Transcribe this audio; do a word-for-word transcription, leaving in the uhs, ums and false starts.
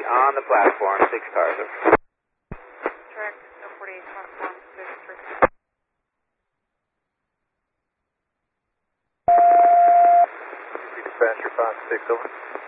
on the platform, six cars. Track no forty-eight, platform six three. Dispatcher five six, over.